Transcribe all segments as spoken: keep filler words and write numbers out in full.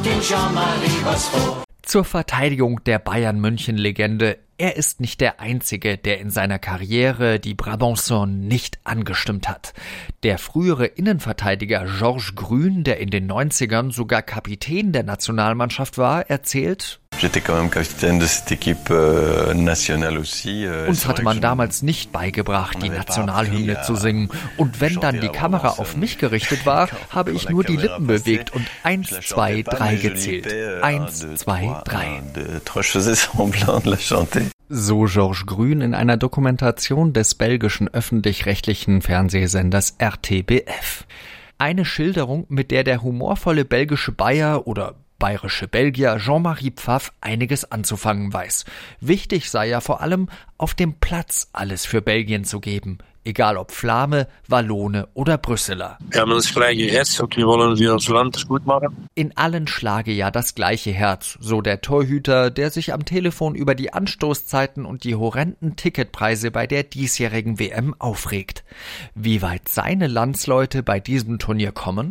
macht den Jean-Marie was vor. Zur Verteidigung der Bayern-München-Legende. Er ist nicht der Einzige, der in seiner Karriere die Brabançons nicht angestimmt hat. Der frühere Innenverteidiger Georges Grün, der in den neunzigern sogar Kapitän der Nationalmannschaft war, erzählt: Uns hatte man damals nicht beigebracht, die Nationalhymne zu singen. Und wenn dann die Kamera auf mich gerichtet war, habe ich nur die Lippen bewegt und eins, zwei, drei gezählt. Eins, zwei, drei. So Georges Grün in einer Dokumentation des belgischen öffentlich-rechtlichen Fernsehsenders R T B F. Eine Schilderung, mit der der humorvolle belgische Bayer oder bayerische Belgier Jean-Marie Pfaff einiges anzufangen weiß. Wichtig sei ja vor allem, auf dem Platz alles für Belgien zu geben. Egal ob Flame, Wallone oder Brüsseler. Wir haben das gleiche Herz und wir wollen für unser Land das gut machen. In allen schlage ja das gleiche Herz, so der Torhüter, der sich am Telefon über die Anstoßzeiten und die horrenden Ticketpreise bei der diesjährigen W M aufregt. Wie weit seine Landsleute bei diesem Turnier kommen?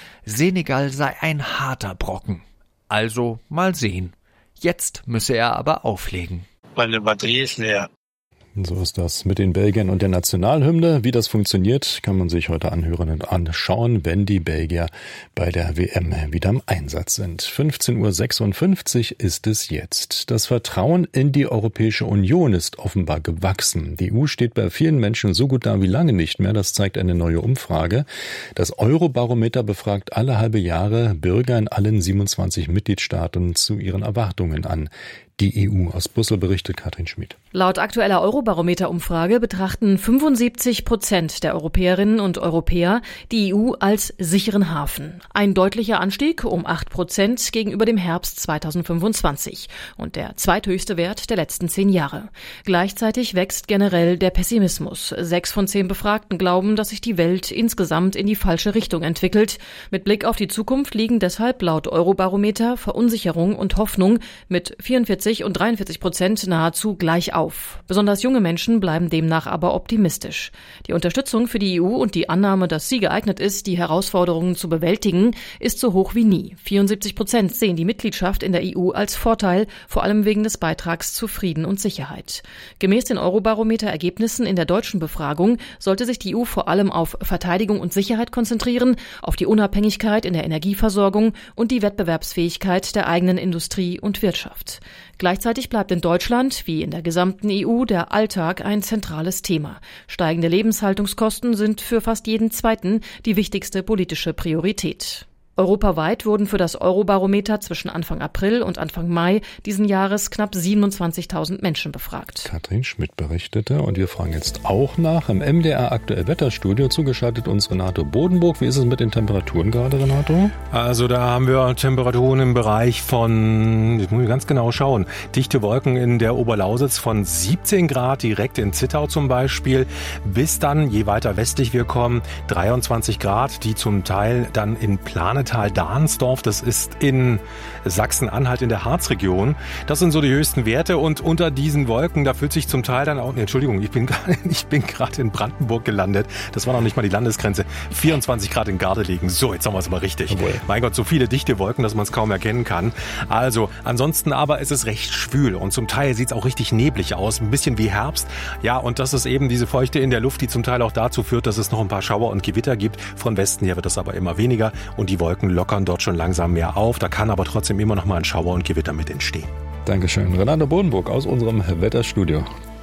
Senegal sei ein harter Brocken. Also mal sehen. Jetzt müsse er aber auflegen. Meine Batterie ist leer. So ist das mit den Belgiern und der Nationalhymne. Wie das funktioniert, kann man sich heute anhören und anschauen, wenn die Belgier bei der W M wieder im Einsatz sind. fünfzehn Uhr sechsundfünfzig ist es jetzt. Das Vertrauen in die Europäische Union ist offenbar gewachsen. Die E U steht bei vielen Menschen so gut da wie lange nicht mehr. Das zeigt eine neue Umfrage. Das Eurobarometer befragt alle halbe Jahre Bürger in allen siebenundzwanzig Mitgliedstaaten zu ihren Erwartungen an die E U. Aus Brüssel berichtet Katrin Schmid. Laut aktueller Eurobarometer-Umfrage betrachten fünfundsiebzig Prozent der Europäerinnen und Europäer die E U als sicheren Hafen. Ein deutlicher Anstieg um acht Prozent gegenüber dem Herbst zweitausendfünfundzwanzig und der zweithöchste Wert der letzten zehn Jahre. Gleichzeitig wächst generell der Pessimismus. Sechs von zehn Befragten glauben, dass sich die Welt insgesamt in die falsche Richtung entwickelt. Mit Blick auf die Zukunft liegen deshalb laut Eurobarometer Verunsicherung und Hoffnung mit vierundvierzig und dreiundvierzig Prozent nahezu gleich auf. Besonders junge Menschen bleiben demnach aber optimistisch. Die Unterstützung für die E U und die Annahme, dass sie geeignet ist, die Herausforderungen zu bewältigen, ist so hoch wie nie. vierundsiebzig Prozent sehen die Mitgliedschaft in der E U als Vorteil, vor allem wegen des Beitrags zu Frieden und Sicherheit. Gemäß den Eurobarometer-Ergebnissen in der deutschen Befragung sollte sich die E U vor allem auf Verteidigung und Sicherheit konzentrieren, auf die Unabhängigkeit in der Energieversorgung und die Wettbewerbsfähigkeit der eigenen Industrie und Wirtschaft. Gleichzeitig bleibt in Deutschland, wie in der gesamten E U, der Alltag ein zentrales Thema. Steigende Lebenshaltungskosten sind für fast jeden Zweiten die wichtigste politische Priorität. Europaweit wurden für das Eurobarometer zwischen Anfang April und Anfang Mai diesen Jahres knapp siebenundzwanzigtausend Menschen befragt. Katrin Schmidt berichtete und wir fragen jetzt auch nach im M D R Aktuell Wetterstudio. Zugeschaltet uns Renato Bodenburg. Wie ist es mit den Temperaturen gerade, Renato? Also da haben wir Temperaturen im Bereich von, ich muss ganz genau schauen, dichte Wolken in der Oberlausitz von siebzehn Grad, direkt in Zittau zum Beispiel, bis dann, je weiter westlich wir kommen, dreiundzwanzig Grad, die zum Teil dann in Planet Dahnsdorf, das ist in Sachsen-Anhalt in der Harzregion. Das sind so die höchsten Werte und unter diesen Wolken, da fühlt sich zum Teil dann auch, nee, Entschuldigung, ich bin ich bin gerade in Brandenburg gelandet. Das war noch nicht mal die Landesgrenze. vierundzwanzig Grad in Gardelegen. So, jetzt haben wir es mal richtig. Okay. Mein Gott, so viele dichte Wolken, dass man es kaum erkennen kann. Also, ansonsten aber ist es recht schwül und zum Teil sieht es auch richtig neblig aus, ein bisschen wie Herbst. Ja, und das ist eben diese Feuchte in der Luft, die zum Teil auch dazu führt, dass es noch ein paar Schauer und Gewitter gibt. Von Westen her wird das aber immer weniger und die Wolken lockern dort schon langsam mehr auf. Da kann aber trotzdem immer noch mal ein Schauer und Gewitter mit entstehen. Dankeschön. Renato Bodenburg aus unserem Wetterstudio.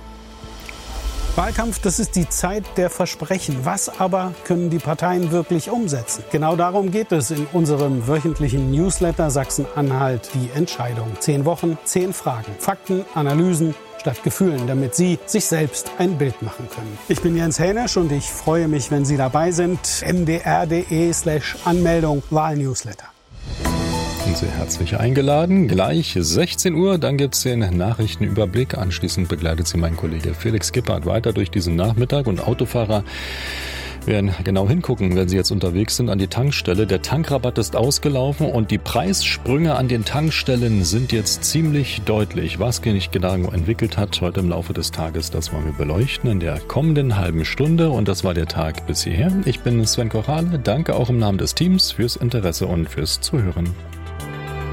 Wahlkampf, das ist die Zeit der Versprechen. Was aber können die Parteien wirklich umsetzen? Genau darum geht es in unserem wöchentlichen Newsletter Sachsen-Anhalt, die Entscheidung. Zehn Wochen, zehn Fragen, Fakten, Analysen statt Gefühlen, damit Sie sich selbst ein Bild machen können. Ich bin Jens Hänisch und ich freue mich, wenn Sie dabei sind. m d r punkt d e slash Anmeldung Wahlnewsletter. Und sehr herzlich eingeladen. Gleich sechzehn Uhr, dann gibt's den Nachrichtenüberblick. Anschließend begleitet Sie mein Kollege Felix Gippert weiter durch diesen Nachmittag und Autofahrer werden genau hingucken, wenn Sie jetzt unterwegs sind an die Tankstelle. Der Tankrabatt ist ausgelaufen und die Preissprünge an den Tankstellen sind jetzt ziemlich deutlich. Was sich genau entwickelt hat heute im Laufe des Tages, das wollen wir beleuchten in der kommenden halben Stunde. Und das war der Tag bis hierher. Ich bin Sven Kochale. Danke auch im Namen des Teams fürs Interesse und fürs Zuhören.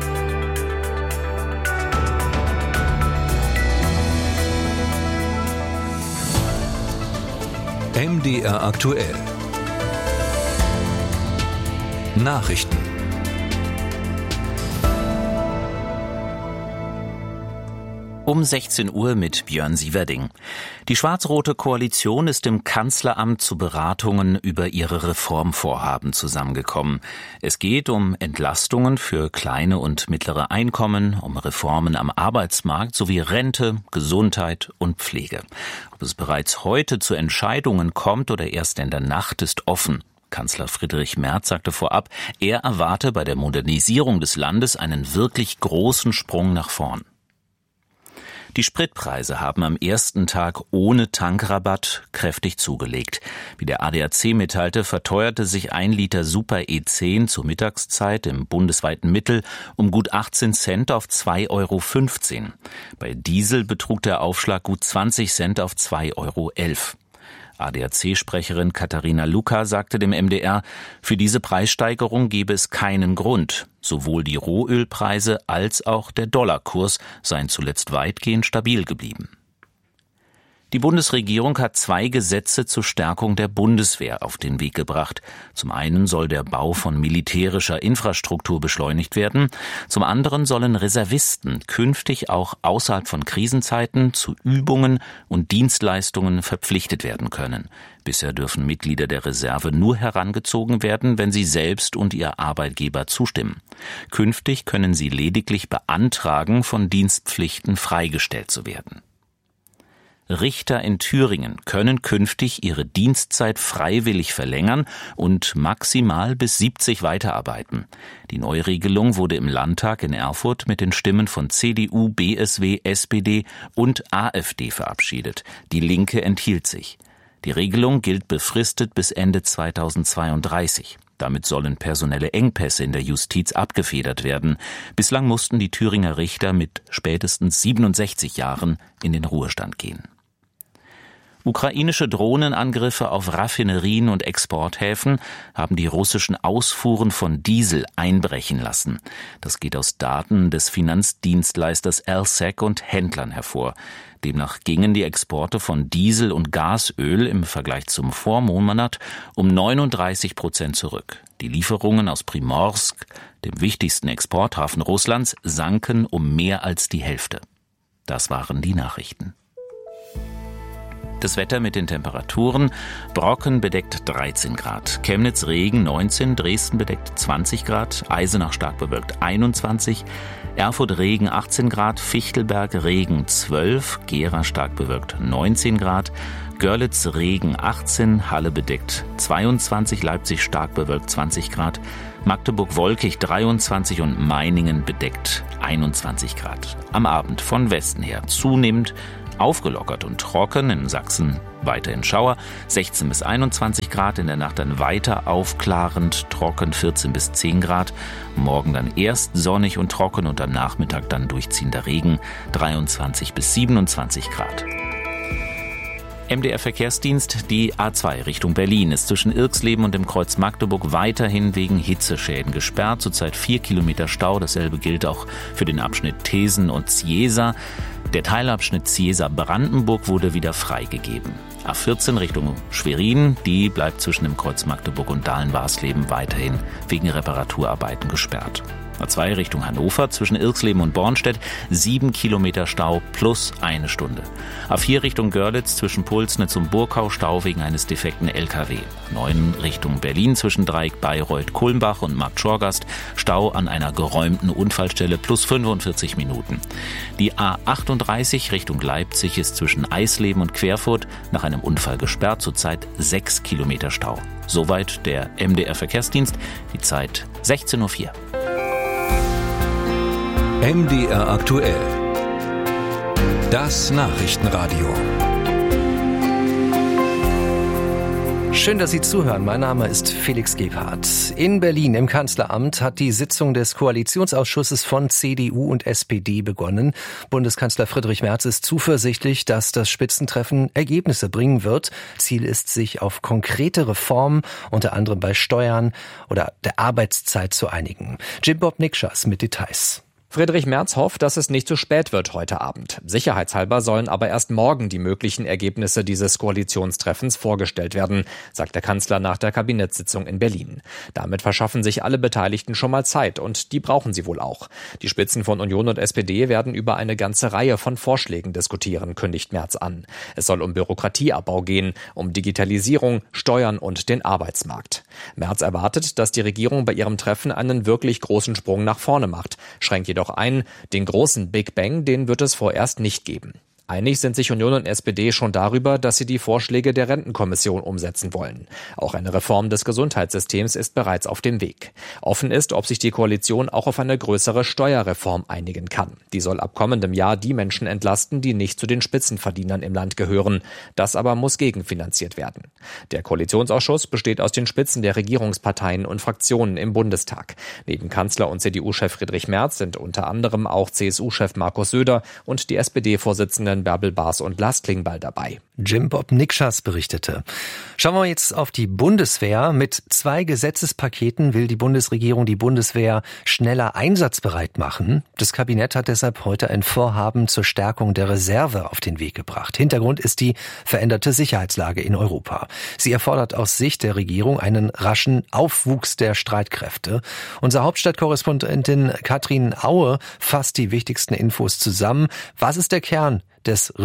M D R aktuell. Nachrichten. Um sechzehn Uhr mit Björn Sieverding. Die schwarz-rote Koalition ist im Kanzleramt zu Beratungen über ihre Reformvorhaben zusammengekommen. Es geht um Entlastungen für kleine und mittlere Einkommen, um Reformen am Arbeitsmarkt sowie Rente, Gesundheit und Pflege. Ob es bereits heute zu Entscheidungen kommt oder erst in der Nacht, ist offen. Kanzler Friedrich Merz sagte vorab, er erwarte bei der Modernisierung des Landes einen wirklich großen Sprung nach vorn. Die Spritpreise haben am ersten Tag ohne Tankrabatt kräftig zugelegt. Wie der A D A C mitteilte, verteuerte sich ein Liter Super E zehn zur Mittagszeit im bundesweiten Mittel um gut achtzehn Cent auf zwei Euro fünfzehn. Bei Diesel betrug der Aufschlag gut zwanzig Cent auf zwei Euro elf. A D A C-Sprecherin Katharina Luca sagte dem M D R, für diese Preissteigerung gebe es keinen Grund. Sowohl die Rohölpreise als auch der Dollarkurs seien zuletzt weitgehend stabil geblieben. Die Bundesregierung hat zwei Gesetze zur Stärkung der Bundeswehr auf den Weg gebracht. Zum einen soll der Bau von militärischer Infrastruktur beschleunigt werden. Zum anderen sollen Reservisten künftig auch außerhalb von Krisenzeiten zu Übungen und Dienstleistungen verpflichtet werden können. Bisher dürfen Mitglieder der Reserve nur herangezogen werden, wenn sie selbst und ihr Arbeitgeber zustimmen. Künftig können sie lediglich beantragen, von Dienstpflichten freigestellt zu werden. Richter in Thüringen können künftig ihre Dienstzeit freiwillig verlängern und maximal bis siebzig weiterarbeiten. Die Neuregelung wurde im Landtag in Erfurt mit den Stimmen von C D U, B S W, S P D und AfD verabschiedet. Die Linke enthielt sich. Die Regelung gilt befristet bis Ende zweitausendzweiunddreißig. Damit sollen personelle Engpässe in der Justiz abgefedert werden. Bislang mussten die Thüringer Richter mit spätestens siebenundsechzig Jahren in den Ruhestand gehen. Ukrainische Drohnenangriffe auf Raffinerien und Exporthäfen haben die russischen Ausfuhren von Diesel einbrechen lassen. Das geht aus Daten des Finanzdienstleisters L S E C und Händlern hervor. Demnach gingen die Exporte von Diesel und Gasöl im Vergleich zum Vormonat um neununddreißig Prozent zurück. Die Lieferungen aus Primorsk, dem wichtigsten Exporthafen Russlands, sanken um mehr als die Hälfte. Das waren die Nachrichten. Das Wetter mit den Temperaturen: Brocken bedeckt dreizehn Grad, Chemnitz Regen neunzehn, Dresden bedeckt zwanzig Grad, Eisenach stark bewölkt einundzwanzig, Erfurt Regen achtzehn Grad, Fichtelberg Regen zwölf, Gera stark bewölkt neunzehn Grad, Görlitz Regen achtzehn, Halle bedeckt zweiundzwanzig, Leipzig stark bewölkt zwanzig Grad, Magdeburg wolkig dreiundzwanzig und Meiningen bedeckt einundzwanzig Grad. Am Abend von Westen her zunehmend aufgelockert und trocken, in Sachsen weiterhin Schauer, sechzehn bis einundzwanzig Grad, in der Nacht dann weiter aufklarend, trocken, vierzehn bis zehn Grad, morgen dann erst sonnig und trocken und am Nachmittag dann durchziehender Regen, dreiundzwanzig bis siebenundzwanzig Grad. M D R-Verkehrsdienst, die A zwei Richtung Berlin ist zwischen Irxleben und dem Kreuz Magdeburg weiterhin wegen Hitzeschäden gesperrt. Zurzeit vier Kilometer Stau, dasselbe gilt auch für den Abschnitt Thesen und Ziesa. Der Teilabschnitt Ziesa-Brandenburg wurde wieder freigegeben. A vierzehn Richtung Schwerin, die bleibt zwischen dem Kreuz Magdeburg und Dahlen-Warsleben weiterhin wegen Reparaturarbeiten gesperrt. A zwei Richtung Hannover zwischen Irxleben und Bornstedt sieben Kilometer Stau plus eine Stunde. A vier Richtung Görlitz zwischen Pulsnitz und Burkau Stau wegen eines defekten L K W. neun Richtung Berlin zwischen Dreieck Bayreuth Kulmbach und Markt Schorgast Stau an einer geräumten Unfallstelle plus fünfundvierzig Minuten. Die A achtunddreißig Richtung Leipzig ist zwischen Eisleben und Querfurt nach einem Unfall gesperrt, zurzeit sechs Kilometer Stau. Soweit der M D R Verkehrsdienst, die Zeit sechzehn Uhr vier. M D R aktuell. Das Nachrichtenradio. Schön, dass Sie zuhören. Mein Name ist Felix Gebhardt. In Berlin im Kanzleramt hat die Sitzung des Koalitionsausschusses von C D U und S P D begonnen. Bundeskanzler Friedrich Merz ist zuversichtlich, dass das Spitzentreffen Ergebnisse bringen wird. Ziel ist, sich auf konkrete Reformen, unter anderem bei Steuern oder der Arbeitszeit, zu einigen. Jim Bob Nikschas mit Details. Friedrich Merz hofft, dass es nicht zu spät wird heute Abend. Sicherheitshalber sollen aber erst morgen die möglichen Ergebnisse dieses Koalitionstreffens vorgestellt werden, sagt der Kanzler nach der Kabinettssitzung in Berlin. Damit verschaffen sich alle Beteiligten schon mal Zeit und die brauchen sie wohl auch. Die Spitzen von Union und S P D werden über eine ganze Reihe von Vorschlägen diskutieren, kündigt Merz an. Es soll um Bürokratieabbau gehen, um Digitalisierung, Steuern und den Arbeitsmarkt. Merz erwartet, dass die Regierung bei ihrem Treffen einen wirklich großen Sprung nach vorne macht, schränkt jedoch ein, den großen Big Bang, den wird es vorerst nicht geben. Einig sind sich Union und S P D schon darüber, dass sie die Vorschläge der Rentenkommission umsetzen wollen. Auch eine Reform des Gesundheitssystems ist bereits auf dem Weg. Offen ist, ob sich die Koalition auch auf eine größere Steuerreform einigen kann. Die soll ab kommendem Jahr die Menschen entlasten, die nicht zu den Spitzenverdienern im Land gehören. Das aber muss gegenfinanziert werden. Der Koalitionsausschuss besteht aus den Spitzen der Regierungsparteien und Fraktionen im Bundestag. Neben Kanzler und C D U-Chef Friedrich Merz sind unter anderem auch C S U-Chef Markus Söder und die S P D-Vorsitzenden Bärbel Baas und Lars Klingbeil dabei. Jim Bob Nikschas berichtete. Schauen wir jetzt auf die Bundeswehr. Mit zwei Gesetzespaketen will die Bundesregierung die Bundeswehr schneller einsatzbereit machen. Das Kabinett hat deshalb heute ein Vorhaben zur Stärkung der Reserve auf den Weg gebracht. Hintergrund ist die veränderte Sicherheitslage in Europa. Sie erfordert aus Sicht der Regierung einen raschen Aufwuchs der Streitkräfte. Unsere Hauptstadtkorrespondentin Katrin Aue fasst die wichtigsten Infos zusammen. Was ist der Kern des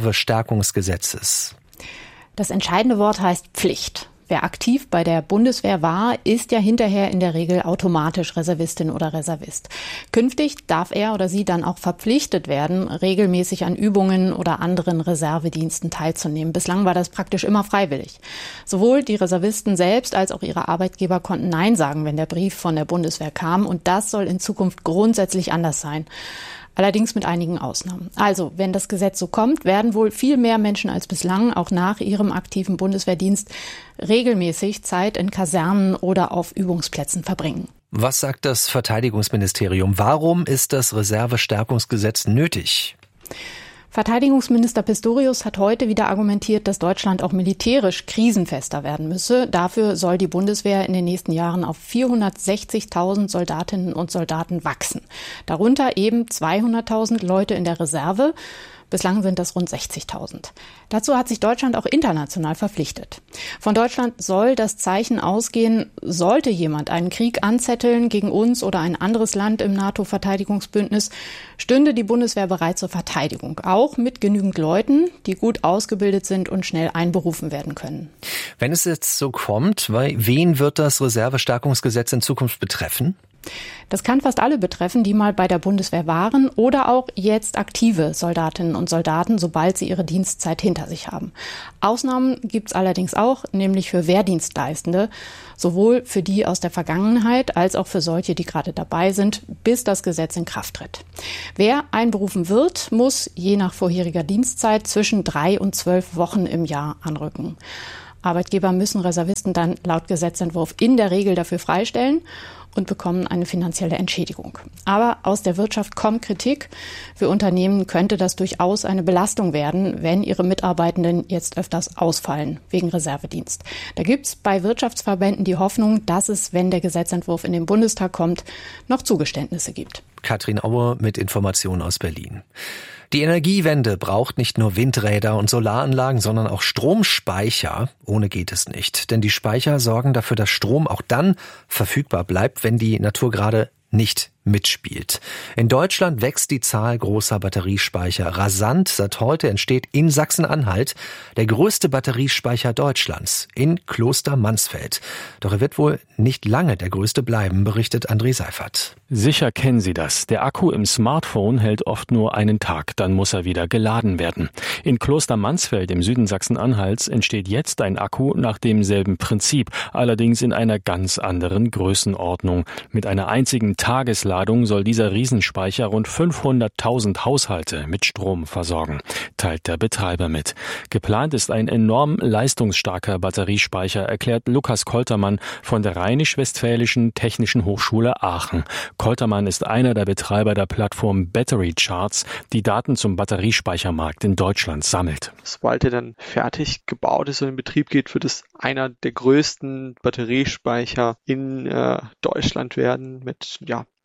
Reservestärkungsgesetzes? Das entscheidende Wort heißt Pflicht. Wer aktiv bei der Bundeswehr war, ist ja hinterher in der Regel automatisch Reservistin oder Reservist. Künftig darf er oder sie dann auch verpflichtet werden, regelmäßig an Übungen oder anderen Reservediensten teilzunehmen. Bislang war das praktisch immer freiwillig. Sowohl die Reservisten selbst als auch ihre Arbeitgeber konnten Nein sagen, wenn der Brief von der Bundeswehr kam. Und das soll in Zukunft grundsätzlich anders sein. Allerdings mit einigen Ausnahmen. Also, wenn das Gesetz so kommt, werden wohl viel mehr Menschen als bislang auch nach ihrem aktiven Bundeswehrdienst regelmäßig Zeit in Kasernen oder auf Übungsplätzen verbringen. Was sagt das Verteidigungsministerium? Warum ist das Reservestärkungsgesetz nötig? Verteidigungsminister Pistorius hat heute wieder argumentiert, dass Deutschland auch militärisch krisenfester werden müsse. Dafür soll die Bundeswehr in den nächsten Jahren auf vierhundertsechzigtausend Soldatinnen und Soldaten wachsen. Darunter eben zweihunderttausend Leute in der Reserve. Bislang sind das rund sechzigtausend. Dazu hat sich Deutschland auch international verpflichtet. Von Deutschland soll das Zeichen ausgehen, sollte jemand einen Krieg anzetteln gegen uns oder ein anderes Land im NATO-Verteidigungsbündnis, stünde die Bundeswehr bereit zur Verteidigung. Auch mit genügend Leuten, die gut ausgebildet sind und schnell einberufen werden können. Wenn es jetzt so kommt, wen wird das Reservestärkungsgesetz in Zukunft betreffen? Das kann fast alle betreffen, die mal bei der Bundeswehr waren oder auch jetzt aktive Soldatinnen und Soldaten, sobald sie ihre Dienstzeit hinter sich haben. Ausnahmen gibt's allerdings auch, nämlich für Wehrdienstleistende, sowohl für die aus der Vergangenheit als auch für solche, die gerade dabei sind, bis das Gesetz in Kraft tritt. Wer einberufen wird, muss je nach vorheriger Dienstzeit zwischen drei und zwölf Wochen im Jahr anrücken. Arbeitgeber müssen Reservisten dann laut Gesetzentwurf in der Regel dafür freistellen und bekommen eine finanzielle Entschädigung. Aber aus der Wirtschaft kommt Kritik. Für Unternehmen könnte das durchaus eine Belastung werden, wenn ihre Mitarbeitenden jetzt öfters ausfallen wegen Reservedienst. Da gibt's bei Wirtschaftsverbänden die Hoffnung, dass es, wenn der Gesetzentwurf in den Bundestag kommt, noch Zugeständnisse gibt. Katrin Aue mit Informationen aus Berlin. Die Energiewende braucht nicht nur Windräder und Solaranlagen, sondern auch Stromspeicher. Ohne geht es nicht. Denn die Speicher sorgen dafür, dass Strom auch dann verfügbar bleibt, wenn die Natur gerade nicht mitspielt. In Deutschland wächst die Zahl großer Batteriespeicher rasant. Seit heute entsteht in Sachsen-Anhalt der größte Batteriespeicher Deutschlands in Klostermansfeld. Doch er wird wohl nicht lange der größte bleiben, berichtet André Seifert. Sicher kennen Sie das. Der Akku im Smartphone hält oft nur einen Tag, dann muss er wieder geladen werden. In Klostermansfeld im Süden Sachsen-Anhalts entsteht jetzt ein Akku nach demselben Prinzip, allerdings in einer ganz anderen Größenordnung. Mit einer einzigen Tagesladung soll dieser Riesenspeicher rund fünfhunderttausend Haushalte mit Strom versorgen, teilt der Betreiber mit. Geplant ist ein enorm leistungsstarker Batteriespeicher, erklärt Lukas Koltermann von der Rheinisch-Westfälischen Technischen Hochschule Aachen. Koltermann ist einer der Betreiber der Plattform Battery Charts, die Daten zum Batteriespeichermarkt in Deutschland sammelt. Sobald er dann fertig gebaut ist und in Betrieb geht, wird es einer der größten Batteriespeicher in äh, Deutschland werden mit ja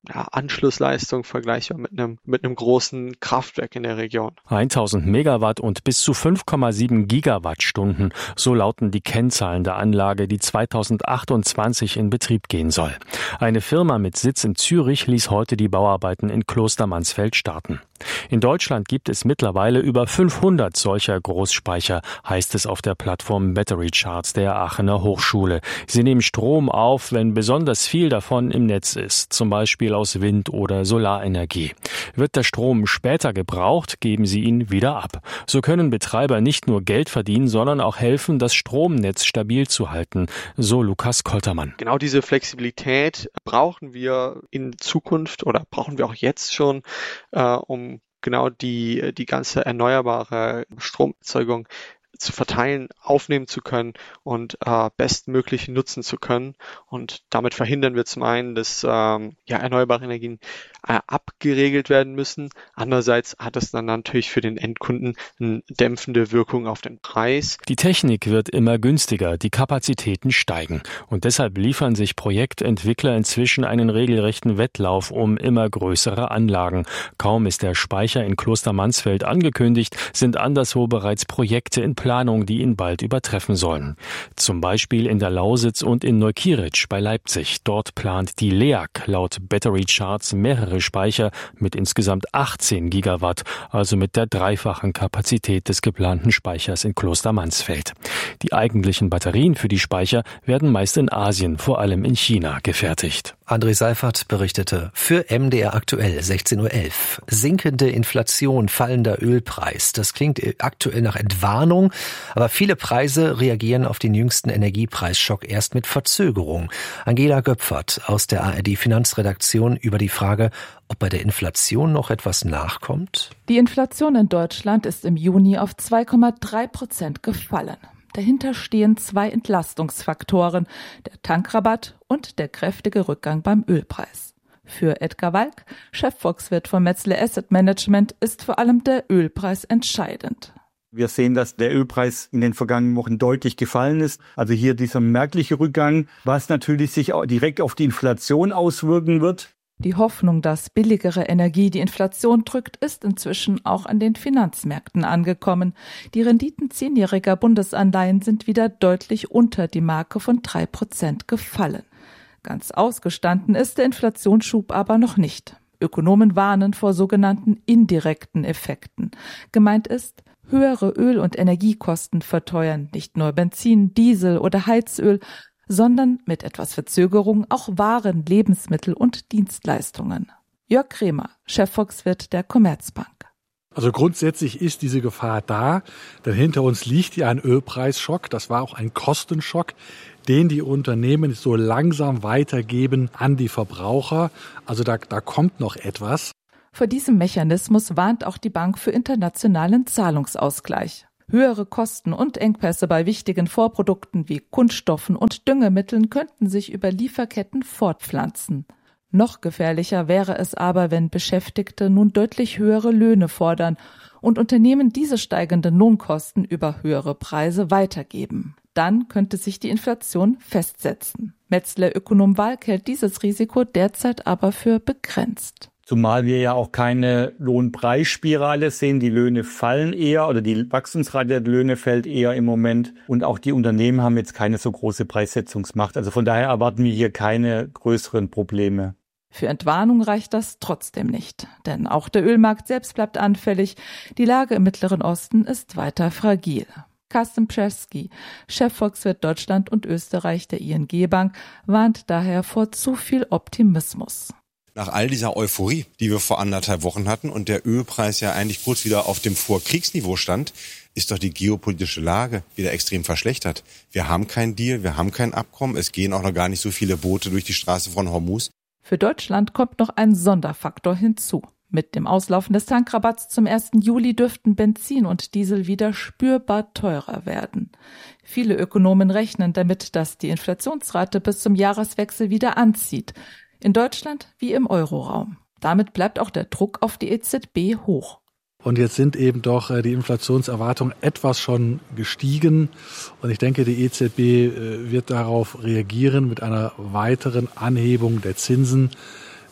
ja, Anschlussleistung vergleichbar mit einem, mit einem großen Kraftwerk in der Region. tausend Megawatt und bis zu fünf Komma sieben Gigawattstunden, so lauten die Kennzahlen der Anlage, die zweitausendachtundzwanzig in Betrieb gehen soll. Eine Firma mit Sitz in Zürich ließ heute die Bauarbeiten in Klostermansfeld starten. In Deutschland gibt es mittlerweile über fünfhundert solcher Großspeicher, heißt es auf der Plattform Battery Charts der Aachener Hochschule. Sie nehmen Strom auf, wenn besonders viel davon im Netz ist, zum Beispiel aus Wind- oder Solarenergie. Wird der Strom später gebraucht, geben sie ihn wieder ab. So können Betreiber nicht nur Geld verdienen, sondern auch helfen, das Stromnetz stabil zu halten, so Lukas Koltermann. Genau diese Flexibilität brauchen wir in Zukunft oder brauchen wir auch jetzt schon, äh, um genau die, die ganze erneuerbare Stromerzeugung zu verteilen, aufnehmen zu können und äh, bestmöglich nutzen zu können. Und damit verhindern wir zum einen, dass ähm, ja, erneuerbare Energien äh, abgeregelt werden müssen. Andererseits hat es dann natürlich für den Endkunden eine dämpfende Wirkung auf den Preis. Die Technik wird immer günstiger, die Kapazitäten steigen. Und deshalb liefern sich Projektentwickler inzwischen einen regelrechten Wettlauf um immer größere Anlagen. Kaum ist der Speicher in Klostermansfeld angekündigt, sind anderswo bereits Projekte in Planung, die ihn bald übertreffen sollen. Zum Beispiel in der Lausitz und in Neukieritzsch bei Leipzig. Dort plant die L E A G laut Battery Charts mehrere Speicher mit insgesamt achtzehn Gigawatt, also mit der dreifachen Kapazität des geplanten Speichers in Klostermansfeld. Die eigentlichen Batterien für die Speicher werden meist in Asien, vor allem in China, gefertigt. André Seifert berichtete für M D R aktuell sechzehn Uhr elf. Sinkende Inflation, fallender Ölpreis. Das klingt aktuell nach Entwarnung, aber viele Preise reagieren auf den jüngsten Energiepreisschock erst mit Verzögerung. Angela Göpfert aus der A R D-Finanzredaktion über die Frage, ob bei der Inflation noch etwas nachkommt. Die Inflation in Deutschland ist im Juni auf zwei Komma drei Prozent gefallen. Dahinter stehen zwei Entlastungsfaktoren, der Tankrabatt und der kräftige Rückgang beim Ölpreis. Für Edgar Walk, Chefvolkswirt von Metzler Asset Management, ist vor allem der Ölpreis entscheidend. Wir sehen, dass der Ölpreis in den vergangenen Wochen deutlich gefallen ist. Also hier dieser merkliche Rückgang, was natürlich sich auch direkt auf die Inflation auswirken wird. Die Hoffnung, dass billigere Energie die Inflation drückt, ist inzwischen auch an den Finanzmärkten angekommen. Die Renditen zehnjähriger Bundesanleihen sind wieder deutlich unter die Marke von drei Prozent gefallen. Ganz ausgestanden ist der Inflationsschub aber noch nicht. Ökonomen warnen vor sogenannten indirekten Effekten. Gemeint ist, höhere Öl- und Energiekosten verteuern nicht nur Benzin, Diesel oder Heizöl, sondern mit etwas Verzögerung auch Waren, Lebensmittel und Dienstleistungen. Jörg Kremer, Chefvolkswirt der Commerzbank. Also grundsätzlich ist diese Gefahr da, denn hinter uns liegt ja ein Ölpreisschock. Das war auch ein Kostenschock, den die Unternehmen so langsam weitergeben an die Verbraucher. Also da, da kommt noch etwas. Vor diesem Mechanismus warnt auch die Bank für internationalen Zahlungsausgleich. Höhere Kosten und Engpässe bei wichtigen Vorprodukten wie Kunststoffen und Düngemitteln könnten sich über Lieferketten fortpflanzen. Noch gefährlicher wäre es aber, wenn Beschäftigte nun deutlich höhere Löhne fordern und Unternehmen diese steigenden Lohnkosten über höhere Preise weitergeben. Dann könnte sich die Inflation festsetzen. Metzler-Ökonom Walk hält dieses Risiko derzeit aber für begrenzt. Zumal wir ja auch keine Lohnpreisspirale sehen. Die Löhne fallen eher oder die Wachstumsrate der Löhne fällt eher im Moment. Und auch die Unternehmen haben jetzt keine so große Preissetzungsmacht. Also von daher erwarten wir hier keine größeren Probleme. Für Entwarnung reicht das trotzdem nicht. Denn auch der Ölmarkt selbst bleibt anfällig. Die Lage im Mittleren Osten ist weiter fragil. Carsten Pschewski, Chefvolkswirt Deutschland und Österreich der I N G-Bank, warnt daher vor zu viel Optimismus. Nach all dieser Euphorie, die wir vor anderthalb Wochen hatten und der Ölpreis ja eigentlich kurz wieder auf dem Vorkriegsniveau stand, ist doch die geopolitische Lage wieder extrem verschlechtert. Wir haben keinen Deal, wir haben kein Abkommen, es gehen auch noch gar nicht so viele Boote durch die Straße von Hormuz. Für Deutschland kommt noch ein Sonderfaktor hinzu. Mit dem Auslaufen des Tankrabatts zum ersten Juli dürften Benzin und Diesel wieder spürbar teurer werden. Viele Ökonomen rechnen damit, dass die Inflationsrate bis zum Jahreswechsel wieder anzieht. In Deutschland wie im Euroraum. Damit bleibt auch der Druck auf die E Z B hoch. Und jetzt sind eben doch die Inflationserwartungen etwas schon gestiegen. Und ich denke, die E Z B wird darauf reagieren mit einer weiteren Anhebung der Zinsen.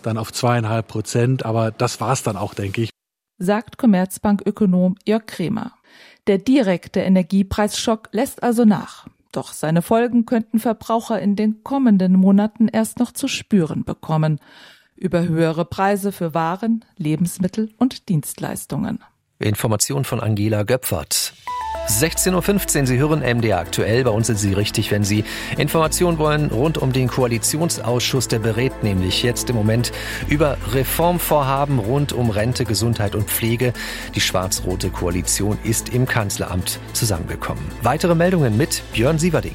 dann auf zweieinhalb Prozent. Aber das war's dann auch, denke ich. Sagt Commerzbank-Ökonom Jörg Kremer. Der direkte Energiepreisschock lässt also nach. Doch seine Folgen könnten Verbraucher in den kommenden Monaten erst noch zu spüren bekommen. Über höhere Preise für Waren, Lebensmittel und Dienstleistungen. Information von Angela Göpfert. sechzehn Uhr fünfzehn, Sie hören M D R aktuell. Bei uns sind Sie richtig, wenn Sie Informationen wollen rund um den Koalitionsausschuss. Der berät nämlich jetzt im Moment über Reformvorhaben rund um Rente, Gesundheit und Pflege. Die schwarz-rote Koalition ist im Kanzleramt zusammengekommen. Weitere Meldungen mit Björn Sieverding.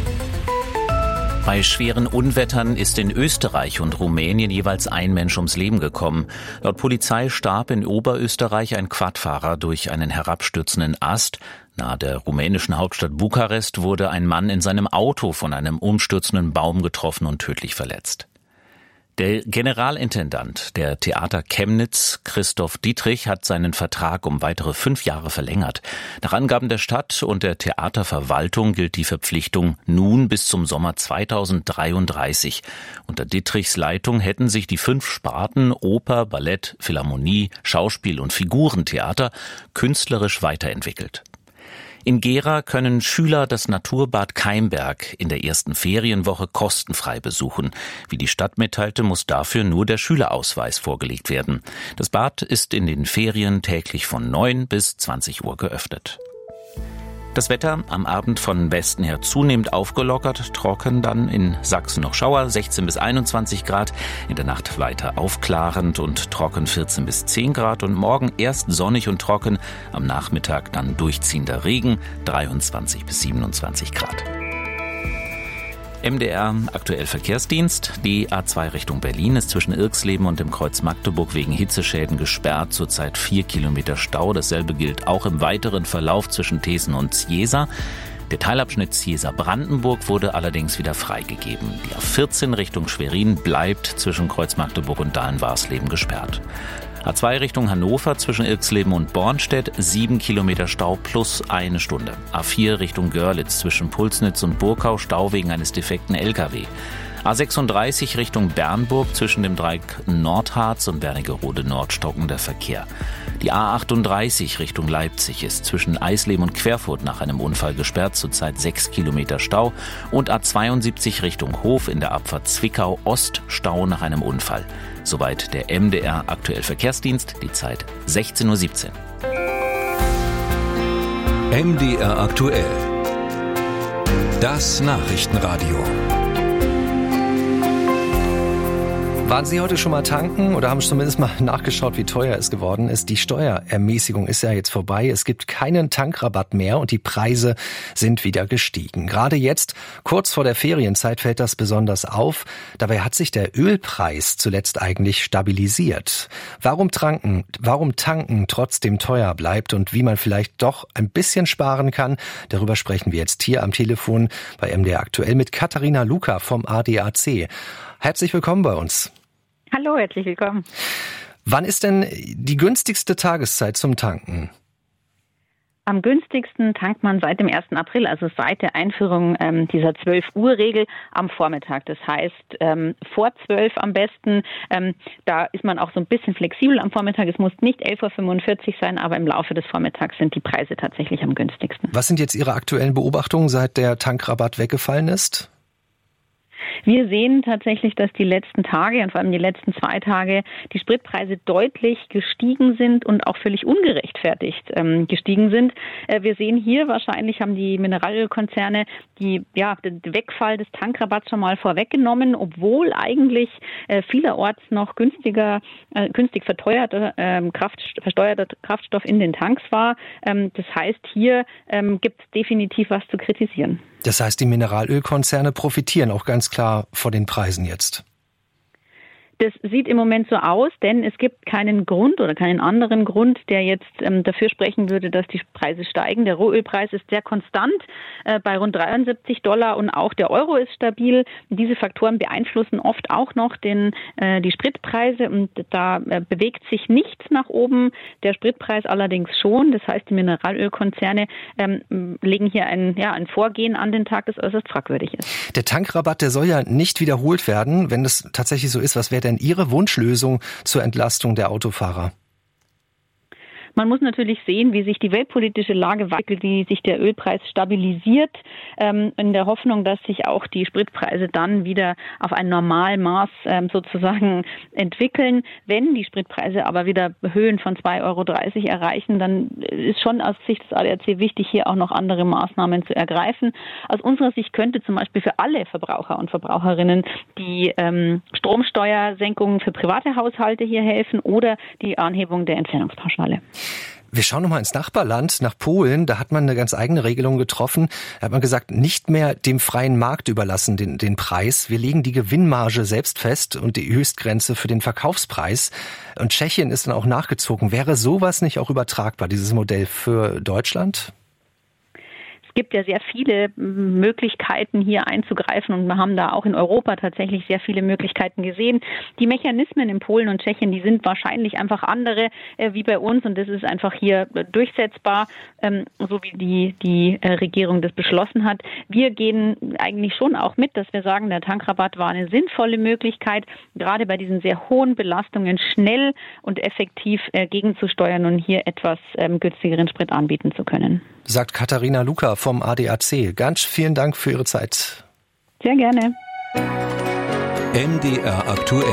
Bei schweren Unwettern ist in Österreich und Rumänien jeweils ein Mensch ums Leben gekommen. Laut Polizei starb in Oberösterreich ein Quadfahrer durch einen herabstürzenden Ast. Nahe der rumänischen Hauptstadt Bukarest wurde ein Mann in seinem Auto von einem umstürzenden Baum getroffen und tödlich verletzt. Der Generalintendant der Theater Chemnitz, Christoph Dietrich, hat seinen Vertrag um weitere fünf Jahre verlängert. Nach Angaben der Stadt und der Theaterverwaltung gilt die Verpflichtung nun bis zum Sommer zweitausenddreiunddreißig. Unter Dietrichs Leitung hätten sich die fünf Sparten Oper, Ballett, Philharmonie, Schauspiel und Figurentheater künstlerisch weiterentwickelt. In Gera können Schüler das Naturbad Keimberg in der ersten Ferienwoche kostenfrei besuchen. Wie die Stadt mitteilte, muss dafür nur der Schülerausweis vorgelegt werden. Das Bad ist in den Ferien täglich von neun bis zwanzig Uhr geöffnet. Das Wetter am Abend von Westen her zunehmend aufgelockert, trocken dann in Sachsen noch Schauer, sechzehn bis einundzwanzig Grad, in der Nacht weiter aufklarend und trocken vierzehn bis zehn Grad und morgen erst sonnig und trocken, am Nachmittag dann durchziehender Regen, dreiundzwanzig bis siebenundzwanzig Grad. M D R aktuell Verkehrsdienst. Die A zwei Richtung Berlin ist zwischen Irxleben und dem Kreuz Magdeburg wegen Hitzeschäden gesperrt. Zurzeit vier Kilometer Stau. Dasselbe gilt auch im weiteren Verlauf zwischen Thesen und Ziesa. Der Teilabschnitt Ziesa-Brandenburg wurde allerdings wieder freigegeben. Die A vierzehn Richtung Schwerin bleibt zwischen Kreuz Magdeburg und Dahlen-Warsleben gesperrt. A zwei Richtung Hannover zwischen Irxleben und Bornstedt, sieben Kilometer Stau plus eine Stunde. A vier Richtung Görlitz zwischen Pulsnitz und Burkau, Stau wegen eines defekten L K W. A sechsunddreißig Richtung Bernburg zwischen dem Dreieck Nordharz und Wernigerode Nord stockender Verkehr. Die A achtunddreißig Richtung Leipzig ist zwischen Eisleben und Querfurt nach einem Unfall gesperrt, zurzeit sechs Kilometer Stau. Und A zweiundsiebzig Richtung Hof in der Abfahrt Zwickau Ost, Stau nach einem Unfall. Soweit der M D R aktuell Verkehrsdienst, die Zeit sechzehn Uhr siebzehn. M D R aktuell. Das Nachrichtenradio. Waren Sie heute schon mal tanken oder haben zumindest mal nachgeschaut, wie teuer es geworden ist? Die Steuerermäßigung ist ja jetzt vorbei. Es gibt keinen Tankrabatt mehr und die Preise sind wieder gestiegen. Gerade jetzt, kurz vor der Ferienzeit, fällt das besonders auf. Dabei hat sich der Ölpreis zuletzt eigentlich stabilisiert. Warum tanken, warum tanken trotzdem teuer bleibt und wie man vielleicht doch ein bisschen sparen kann, darüber sprechen wir jetzt hier am Telefon bei M D R aktuell mit Katharina Luka vom A D A C. Herzlich willkommen bei uns. Hallo, herzlich willkommen. Wann ist denn die günstigste Tageszeit zum Tanken? Am günstigsten tankt man seit dem ersten April, also seit der Einführung ähm, dieser zwölf-Uhr-Regel am Vormittag. Das heißt, ähm, vor zwölf am besten. Ähm, da ist man auch so ein bisschen flexibel am Vormittag. Es muss nicht elf Uhr fünfundvierzig sein, aber im Laufe des Vormittags sind die Preise tatsächlich am günstigsten. Was sind jetzt Ihre aktuellen Beobachtungen, seit der Tankrabatt weggefallen ist? Wir sehen tatsächlich, dass die letzten Tage und vor allem die letzten zwei Tage die Spritpreise deutlich gestiegen sind und auch völlig ungerechtfertigt ähm, gestiegen sind. Äh, wir sehen hier wahrscheinlich haben die Mineralölkonzerne die, ja, den Wegfall des Tankrabatts schon mal vorweggenommen, obwohl eigentlich äh, vielerorts noch günstiger, äh, günstig verteuerter, äh, Kraft, versteuerter Kraftstoff in den Tanks war. Ähm, das heißt, hier ähm, gibt es definitiv was zu kritisieren. Das heißt, die Mineralölkonzerne profitieren auch ganz klar vor den Preisen jetzt. Das sieht im Moment so aus, denn es gibt keinen Grund oder keinen anderen Grund, der jetzt ähm, dafür sprechen würde, dass die Preise steigen. Der Rohölpreis ist sehr konstant äh, bei rund dreiundsiebzig Dollar und auch der Euro ist stabil. Diese Faktoren beeinflussen oft auch noch den, äh, die Spritpreise und da äh, bewegt sich nichts nach oben. Der Spritpreis allerdings schon. Das heißt, die Mineralölkonzerne ähm, legen hier ein, ja, ein Vorgehen an den Tag, das äußerst fragwürdig ist. Der Tankrabatt, der soll ja nicht wiederholt werden. Wenn das tatsächlich so ist, was wäre denn denn Ihre Wunschlösung zur Entlastung der Autofahrer? Man muss natürlich sehen, wie sich die weltpolitische Lage entwickelt, wie sich der Ölpreis stabilisiert, ähm, in der Hoffnung, dass sich auch die Spritpreise dann wieder auf ein Normalmaß ähm, sozusagen entwickeln. Wenn die Spritpreise aber wieder Höhen von zwei Euro dreißig erreichen, dann ist schon aus Sicht des A D A C wichtig, hier auch noch andere Maßnahmen zu ergreifen. Aus unserer Sicht könnte zum Beispiel für alle Verbraucher und Verbraucherinnen die ähm, Stromsteuersenkung für private Haushalte hier helfen oder die Anhebung der Entfernungspauschale. Wir schauen nochmal ins Nachbarland, nach Polen. Da hat man eine ganz eigene Regelung getroffen. Da hat man gesagt, nicht mehr dem freien Markt überlassen den, den Preis. Wir legen die Gewinnmarge selbst fest und die Höchstgrenze für den Verkaufspreis. Und Tschechien ist dann auch nachgezogen. Wäre sowas nicht auch übertragbar, dieses Modell für Deutschland? Es gibt ja sehr viele Möglichkeiten, hier einzugreifen und wir haben da auch in Europa tatsächlich sehr viele Möglichkeiten gesehen. Die Mechanismen in Polen und Tschechien, die sind wahrscheinlich einfach andere äh, wie bei uns und das ist einfach hier durchsetzbar, ähm, so wie die, die äh, Regierung das beschlossen hat. Wir gehen eigentlich schon auch mit, dass wir sagen, der Tankrabatt war eine sinnvolle Möglichkeit, gerade bei diesen sehr hohen Belastungen schnell und effektiv äh, gegenzusteuern und hier etwas ähm, günstigeren Sprit anbieten zu können. Sagt Katharina Luca vom A D A C. Ganz vielen Dank für Ihre Zeit. Sehr gerne. M D R aktuell.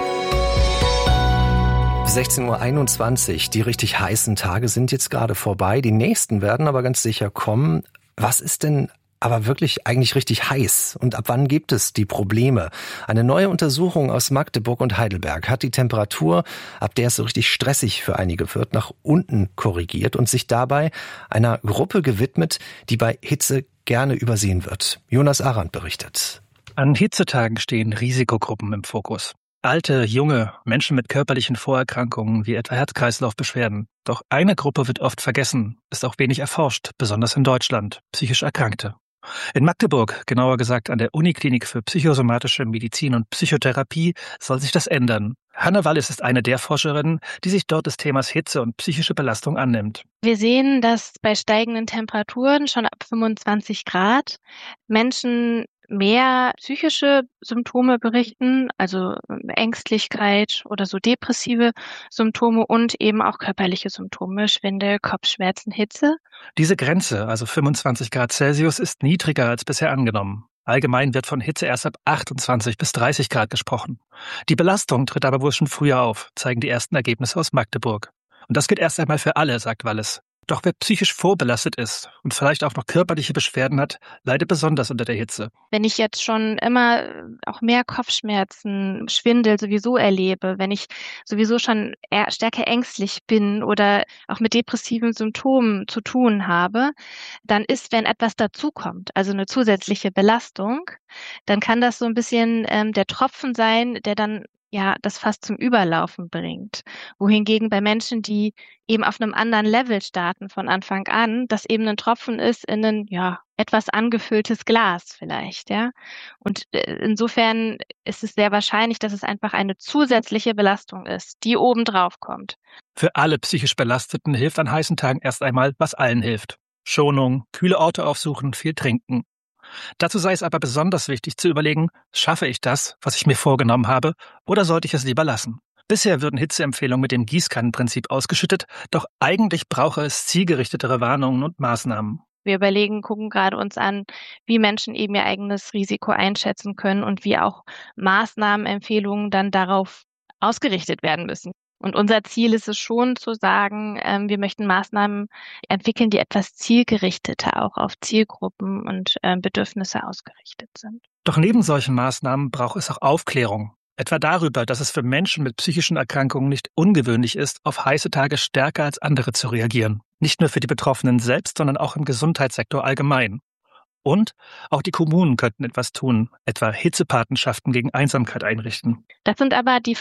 sechzehn Uhr einundzwanzig. Die richtig heißen Tage sind jetzt gerade vorbei. Die nächsten werden aber ganz sicher kommen. Was ist denn aber wirklich eigentlich richtig heiß? Und ab wann gibt es die Probleme? Eine neue Untersuchung aus Magdeburg und Heidelberg hat die Temperatur, ab der es so richtig stressig für einige wird, nach unten korrigiert und sich dabei einer Gruppe gewidmet, die bei Hitze gerne übersehen wird. Jonas Arendt berichtet. An Hitzetagen stehen Risikogruppen im Fokus. Alte, junge, Menschen mit körperlichen Vorerkrankungen wie etwa Herz-Kreislauf-Beschwerden. Doch eine Gruppe wird oft vergessen, ist auch wenig erforscht, besonders in Deutschland, psychisch Erkrankte. In Magdeburg, genauer gesagt an der Uniklinik für psychosomatische Medizin und Psychotherapie, soll sich das ändern. Hanne Wallis ist eine der Forscherinnen, die sich dort des Themas Hitze und psychische Belastung annimmt. Wir sehen, dass bei steigenden Temperaturen schon ab fünfundzwanzig Grad Menschen mehr psychische Symptome berichten, also Ängstlichkeit oder so depressive Symptome und eben auch körperliche Symptome, Schwindel, Kopfschmerzen, Hitze. Diese Grenze, also fünfundzwanzig Grad Celsius, ist niedriger als bisher angenommen. Allgemein wird von Hitze erst ab achtundzwanzig bis dreißig Grad gesprochen. Die Belastung tritt aber wohl schon früher auf, zeigen die ersten Ergebnisse aus Magdeburg. Und das gilt erst einmal für alle, sagt Wallis. Doch wer psychisch vorbelastet ist und vielleicht auch noch körperliche Beschwerden hat, leidet besonders unter der Hitze. Wenn ich jetzt schon immer auch mehr Kopfschmerzen, Schwindel sowieso erlebe, wenn ich sowieso schon eher stärker ängstlich bin oder auch mit depressiven Symptomen zu tun habe, dann ist, wenn etwas dazukommt, also eine zusätzliche Belastung, dann kann das so ein bisschen ähm, der Tropfen sein, der dann ja das fast zum Überlaufen bringt. Wohingegen bei Menschen, die eben auf einem anderen Level starten von Anfang an, das eben ein Tropfen ist in ein ja etwas angefülltes Glas vielleicht, ja. Und insofern ist es sehr wahrscheinlich, dass es einfach eine zusätzliche Belastung ist, die obendrauf kommt. Für alle psychisch Belasteten hilft an heißen Tagen erst einmal, was allen hilft. Schonung, kühle Orte aufsuchen, viel trinken. Dazu sei es aber besonders wichtig zu überlegen, schaffe ich das, was ich mir vorgenommen habe, oder sollte ich es lieber lassen? Bisher würden Hitzeempfehlungen mit dem Gießkannenprinzip ausgeschüttet, doch eigentlich brauche es zielgerichtetere Warnungen und Maßnahmen. Wir überlegen, gucken gerade uns an, wie Menschen eben ihr eigenes Risiko einschätzen können und wie auch Maßnahmenempfehlungen dann darauf ausgerichtet werden müssen. Und unser Ziel ist es schon zu sagen, ähm, wir möchten Maßnahmen entwickeln, die etwas zielgerichteter auch auf Zielgruppen und äh, Bedürfnisse ausgerichtet sind. Doch neben solchen Maßnahmen braucht es auch Aufklärung. Etwa darüber, dass es für Menschen mit psychischen Erkrankungen nicht ungewöhnlich ist, auf heiße Tage stärker als andere zu reagieren. Nicht nur für die Betroffenen selbst, sondern auch im Gesundheitssektor allgemein. Und auch die Kommunen könnten etwas tun, etwa Hitzepatenschaften gegen Einsamkeit einrichten. Das sind aber die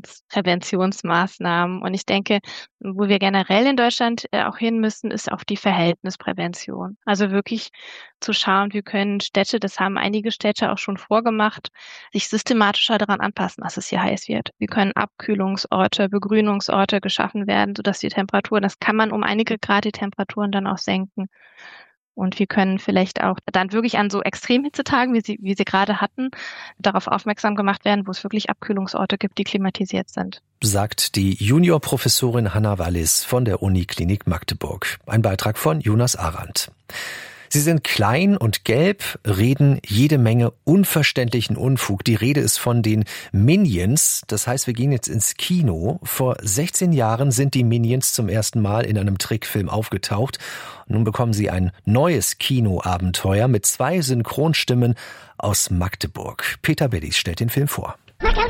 Verhaltenspräventionsmaßnahmen. Und ich denke, wo wir generell in Deutschland auch hin müssen, ist auch die Verhältnisprävention. Also wirklich zu schauen, wie können Städte, das haben einige Städte auch schon vorgemacht, sich systematischer daran anpassen, dass es hier heiß wird. Wie können Abkühlungsorte, Begrünungsorte geschaffen werden, sodass die Temperaturen, das kann man um einige Grad die Temperaturen dann auch senken. Und wir können vielleicht auch dann wirklich an so Extremhitzetagen, wie sie, wie sie gerade hatten, darauf aufmerksam gemacht werden, wo es wirklich Abkühlungsorte gibt, die klimatisiert sind. Sagt die Juniorprofessorin Hanna Wallis von der Uniklinik Magdeburg. Ein Beitrag von Jonas Arendt. Sie sind klein und gelb, reden jede Menge unverständlichen Unfug. Die Rede ist von den Minions. Das heißt, wir gehen jetzt ins Kino. Vor sechzehn Jahren sind die Minions zum ersten Mal in einem Trickfilm aufgetaucht. Nun bekommen sie ein neues Kinoabenteuer mit zwei Synchronstimmen aus Magdeburg. Peter Bedis stellt den Film vor.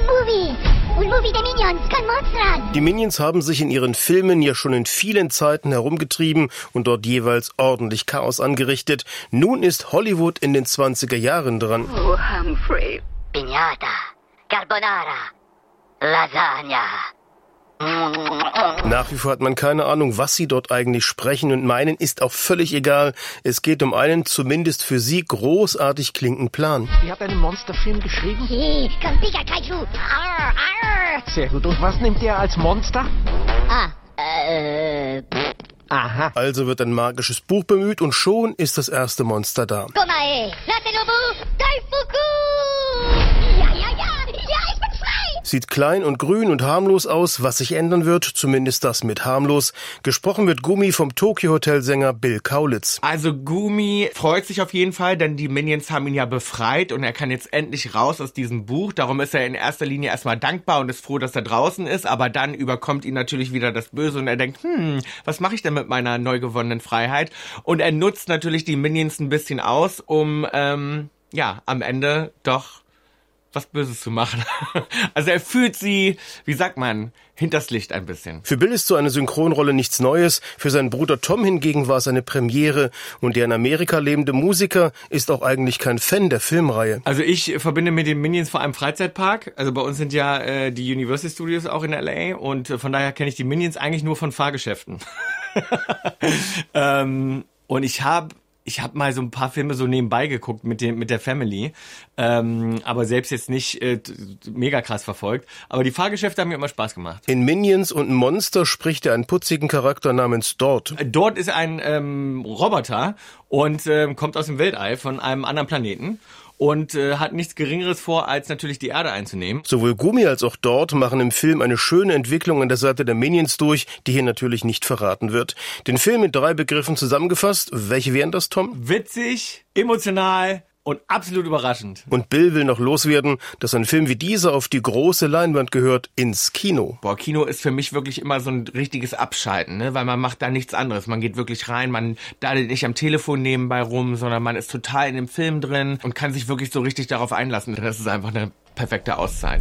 Die Minions haben sich in ihren Filmen ja schon in vielen Zeiten herumgetrieben und dort jeweils ordentlich Chaos angerichtet. Nun ist Hollywood in den zwanziger Jahren dran. Oh, Humphrey. Piñata, Carbonara, Lasagna. Nach wie vor hat man keine Ahnung, was sie dort eigentlich sprechen und meinen, ist auch völlig egal. Es geht um einen, zumindest für sie, großartig klingenden Plan. Ihr habt einen Monsterfilm geschrieben? Sí, con Pikachu. Arr, arr. Sehr gut. Und was nimmt er als Monster? Ah, äh... Aha. Also wird ein magisches Buch bemüht und schon ist das erste Monster da. Komae, Natelobu, Daifuku. Ja, ja, ja, ja, ich bin frei. Sieht klein und grün und harmlos aus, was sich ändern wird, zumindest das mit harmlos. Gesprochen wird Gumi vom Tokyo-Hotel-Sänger Bill Kaulitz. Also Gumi freut sich auf jeden Fall, denn die Minions haben ihn ja befreit und er kann jetzt endlich raus aus diesem Buch. Darum ist er in erster Linie erstmal dankbar und ist froh, dass er draußen ist, aber dann überkommt ihn natürlich wieder das Böse und er denkt, hm, was mache ich denn mit meiner neu gewonnenen Freiheit? Und er nutzt natürlich die Minions ein bisschen aus, um, ähm, ja, am Ende doch was Böses zu machen. Also er fühlt sie, wie sagt man, hinters Licht ein bisschen. Für Bill ist so eine Synchronrolle nichts Neues. Für seinen Bruder Tom hingegen war es eine Premiere. Und der in Amerika lebende Musiker ist auch eigentlich kein Fan der Filmreihe. Also ich verbinde mit den Minions vor allem Freizeitpark. Also bei uns sind ja äh, die Universal Studios auch in L A. Und äh, von daher kenne ich die Minions eigentlich nur von Fahrgeschäften. ähm, und ich habe Ich habe mal so ein paar Filme so nebenbei geguckt mit dem mit der Family, ähm, aber selbst jetzt nicht äh, mega krass verfolgt. Aber die Fahrgeschäfte haben mir immer Spaß gemacht. In Minions und Monster spricht er einen putzigen Charakter namens Dort. Dort ist ein ähm, Roboter und ähm, kommt aus dem Weltall von einem anderen Planeten. Und äh, hat nichts Geringeres vor, als natürlich die Erde einzunehmen. Sowohl Gumi als auch Dort machen im Film eine schöne Entwicklung an der Seite der Minions durch, die hier natürlich nicht verraten wird. Den Film in drei Begriffen zusammengefasst. Welche wären das, Tom? Witzig, emotional und absolut überraschend. Und Bill will noch loswerden, dass ein Film wie dieser auf die große Leinwand gehört, ins Kino. Boah, Kino ist für mich wirklich immer so ein richtiges Abschalten, ne? Weil man macht da nichts anderes. Man geht wirklich rein, man daddelt nicht am Telefon nebenbei rum, sondern man ist total in dem Film drin und kann sich wirklich so richtig darauf einlassen. Das ist einfach eine perfekte Auszeit.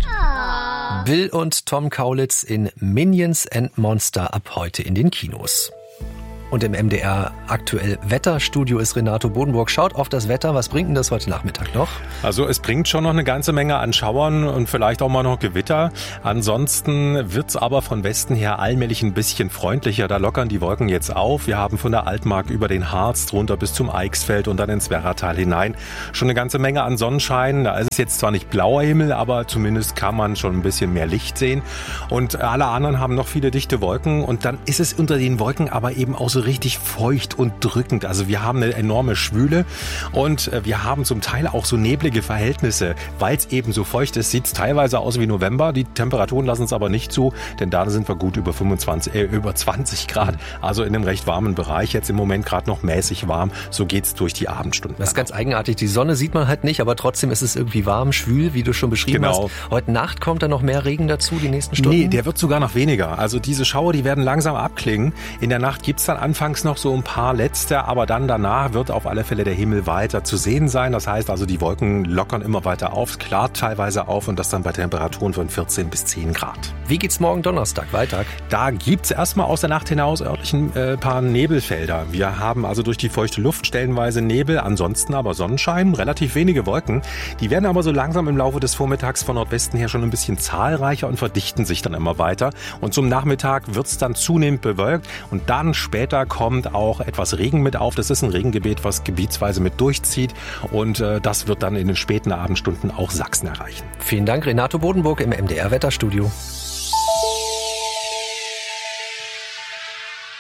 Bill und Tom Kaulitz in Minions and Monster ab heute in den Kinos. Und im M D R aktuell Wetterstudio ist Renato Bodenburg. Schaut auf das Wetter. Was bringt denn das heute Nachmittag noch? Also es bringt schon noch eine ganze Menge an Schauern und vielleicht auch mal noch Gewitter. Ansonsten wird's aber von Westen her allmählich ein bisschen freundlicher. Da lockern die Wolken jetzt auf. Wir haben von der Altmark über den Harz runter bis zum Eichsfeld und dann ins Werratal hinein schon eine ganze Menge an Sonnenschein. Da ist es jetzt zwar nicht blauer Himmel, aber zumindest kann man schon ein bisschen mehr Licht sehen. Und alle anderen haben noch viele dichte Wolken. Und dann ist es unter den Wolken aber eben auch so richtig feucht und drückend. Also wir haben eine enorme Schwüle und wir haben zum Teil auch so neblige Verhältnisse. Weil es eben so feucht ist, sieht es teilweise aus wie November. Die Temperaturen lassen es aber nicht zu, denn da sind wir gut über fünfundzwanzig, äh, über zwanzig Grad. Also in einem recht warmen Bereich. Jetzt im Moment gerade noch mäßig warm. So geht's durch die Abendstunden. Das ist ganz eigenartig. Die Sonne sieht man halt nicht, aber trotzdem ist es irgendwie warm, schwül, wie du schon beschrieben genau. hast. Heute Nacht kommt da noch mehr Regen dazu, die nächsten Stunden? Nee, der wird sogar noch weniger. Also diese Schauer, die werden langsam abklingen. In der Nacht gibt's dann anfangs noch so ein paar letzte, aber dann danach wird auf alle Fälle der Himmel weiter zu sehen sein. Das heißt also, die Wolken lockern immer weiter auf, klart teilweise auf und das dann bei Temperaturen von vierzehn bis zehn Grad. Wie geht's morgen Donnerstag weiter? Da gibt's erstmal aus der Nacht hinaus örtlich ein äh, paar Nebelfelder. Wir haben also durch die feuchte Luft stellenweise Nebel, ansonsten aber Sonnenschein, relativ wenige Wolken. Die werden aber so langsam im Laufe des Vormittags von Nordwesten her schon ein bisschen zahlreicher und verdichten sich dann immer weiter. Und zum Nachmittag wird's dann zunehmend bewölkt und dann später kommt auch etwas Regen mit auf. Das ist ein Regengebiet, was gebietsweise mit durchzieht und äh, das wird dann in den späten Abendstunden auch Sachsen erreichen. Vielen Dank, Renato Bodenburg im M D R Wetterstudio.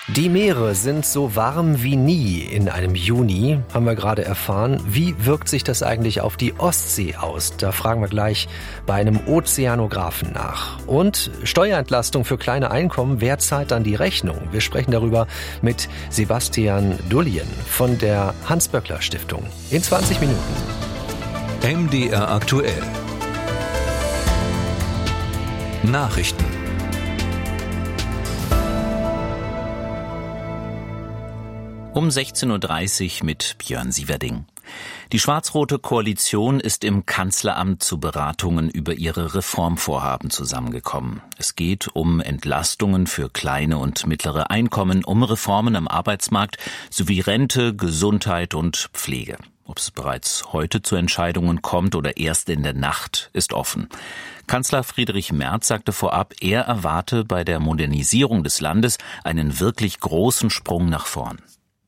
Die Meere sind so warm wie nie in einem Juni, haben wir gerade erfahren. Wie wirkt sich das eigentlich auf die Ostsee aus? Da fragen wir gleich bei einem Ozeanographen nach. Und Steuerentlastung für kleine Einkommen, wer zahlt dann die Rechnung? Wir sprechen darüber mit Sebastian Dullien von der Hans-Böckler-Stiftung. In zwanzig Minuten. M D R aktuell. Nachrichten. Um sechzehn Uhr dreißig mit Björn Sieverding. Die schwarz-rote Koalition ist im Kanzleramt zu Beratungen über ihre Reformvorhaben zusammengekommen. Es geht um Entlastungen für kleine und mittlere Einkommen, um Reformen am Arbeitsmarkt sowie Rente, Gesundheit und Pflege. Ob es bereits heute zu Entscheidungen kommt oder erst in der Nacht, ist offen. Kanzler Friedrich Merz sagte vorab, er erwarte bei der Modernisierung des Landes einen wirklich großen Sprung nach vorn.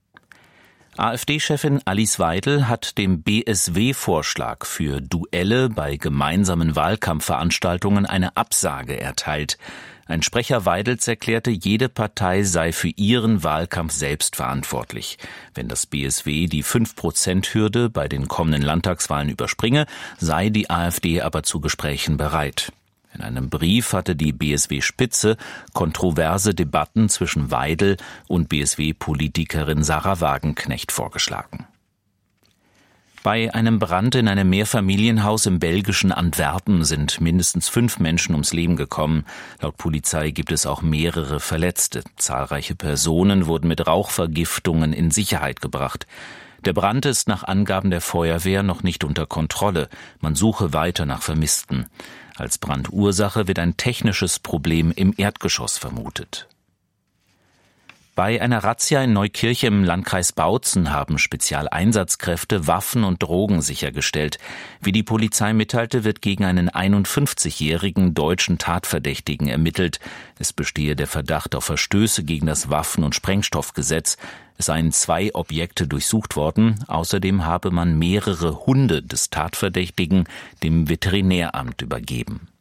AfD-Chefin Alice Weidel hat dem B S W-Vorschlag für Duelle bei gemeinsamen Wahlkampfveranstaltungen eine Absage erteilt. Ein Sprecher Weidels erklärte, jede Partei sei für ihren Wahlkampf selbst verantwortlich. Wenn das B S W die fünf Prozent Hürde bei den kommenden Landtagswahlen überspringe, sei die AfD aber zu Gesprächen bereit. In einem Brief hatte die B S W-Spitze kontroverse Debatten zwischen Weidel und B S W-Politikerin Sarah Wagenknecht vorgeschlagen. Bei einem Brand in einem Mehrfamilienhaus im belgischen Antwerpen sind mindestens fünf Menschen ums Leben gekommen. Laut Polizei gibt es auch mehrere Verletzte. Zahlreiche Personen wurden mit Rauchvergiftungen in Sicherheit gebracht. Der Brand ist nach Angaben der Feuerwehr noch nicht unter Kontrolle. Man suche weiter nach Vermissten. Als Brandursache wird ein technisches Problem im Erdgeschoss vermutet. Bei einer Razzia in Neukirch im Landkreis Bautzen haben Spezialeinsatzkräfte Waffen und Drogen sichergestellt. Wie die Polizei mitteilte, wird gegen einen einundfünfzigjährigen deutschen Tatverdächtigen ermittelt. Es bestehe der Verdacht auf Verstöße gegen das Waffen- und Sprengstoffgesetz. Es seien zwei Objekte durchsucht worden. Außerdem habe man mehrere Hunde des Tatverdächtigen dem Veterinäramt übergeben.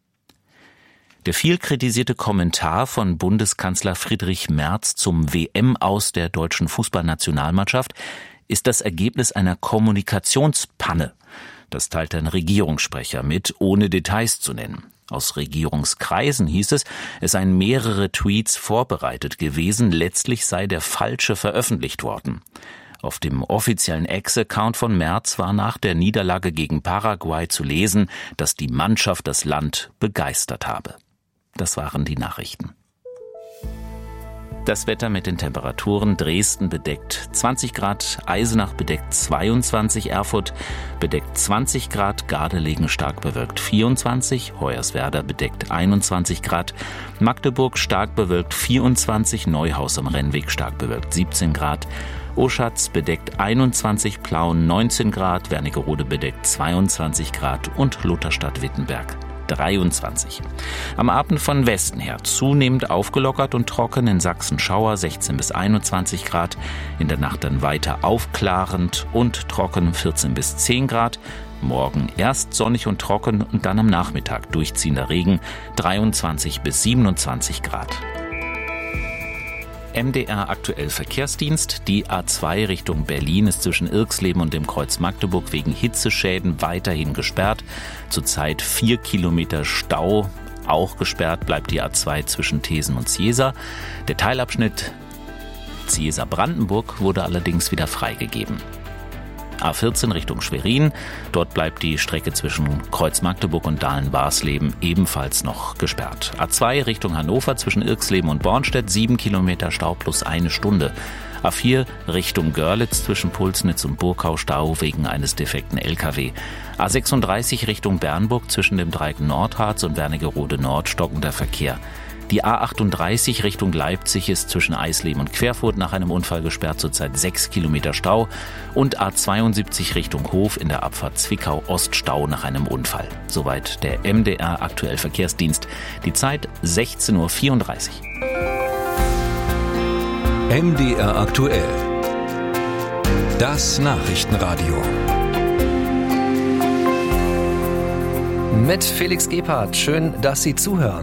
Der viel kritisierte Kommentar von Bundeskanzler Friedrich Merz zum W M-Aus der deutschen Fußballnationalmannschaft ist das Ergebnis einer Kommunikationspanne. Das teilte ein Regierungssprecher mit, ohne Details zu nennen. Aus Regierungskreisen hieß es, es seien mehrere Tweets vorbereitet gewesen, letztlich sei der falsche veröffentlicht worden. Auf dem offiziellen Ex-Account von Merz war nach der Niederlage gegen Paraguay zu lesen, dass die Mannschaft das Land begeistert habe. Das waren die Nachrichten. Das Wetter mit den Temperaturen: Dresden bedeckt zwanzig Grad, Eisenach bedeckt zweiundzwanzig, Erfurt bedeckt zwanzig Grad, Gardelegen stark bewölkt vierundzwanzig, Hoyerswerda bedeckt einundzwanzig Grad, Magdeburg stark bewölkt vierundzwanzig, Neuhaus am Rennweg stark bewölkt siebzehn Grad, Oschatz bedeckt einundzwanzig, Plauen neunzehn Grad, Wernigerode bedeckt zweiundzwanzig Grad und Lutherstadt-Wittenberg dreiundzwanzig. Am Abend von Westen her zunehmend aufgelockert und trocken, in Sachsen Schauer sechzehn bis einundzwanzig Grad, in der Nacht dann weiter aufklarend und trocken vierzehn bis zehn Grad, morgen erst sonnig und trocken und dann am Nachmittag durchziehender Regen dreiundzwanzig bis siebenundzwanzig Grad. M D R aktuell Verkehrsdienst. Die A zwei Richtung Berlin ist zwischen Irxleben und dem Kreuz Magdeburg wegen Hitzeschäden weiterhin gesperrt. Zurzeit vier Kilometer Stau. Auch gesperrt bleibt die A zwei zwischen Thesen und Ziesa. Der Teilabschnitt Ziesa-Brandenburg wurde allerdings wieder freigegeben. A vierzehn Richtung Schwerin. Dort bleibt die Strecke zwischen Kreuz Magdeburg und Dahlen-Barsleben ebenfalls noch gesperrt. A zwei Richtung Hannover zwischen Irxleben und Bornstedt, sieben Kilometer Stau plus eine Stunde. A vier Richtung Görlitz zwischen Pulsnitz und Burgau, Stau wegen eines defekten L K W. A sechsunddreißig Richtung Bernburg zwischen dem Dreieck Nordharz und Wernigerode Nord stockender Verkehr. Die A achtunddreißig Richtung Leipzig ist zwischen Eisleben und Querfurt nach einem Unfall gesperrt, zurzeit sechs Kilometer Stau. Und A zweiundsiebzig Richtung Hof in der Abfahrt Zwickau Ost Stau nach einem Unfall. Soweit der M D R aktuell Verkehrsdienst. Die Zeit sechzehn Uhr vierunddreißig. M D R aktuell. Das Nachrichtenradio. Mit Felix Gebhardt. Schön, dass Sie zuhören.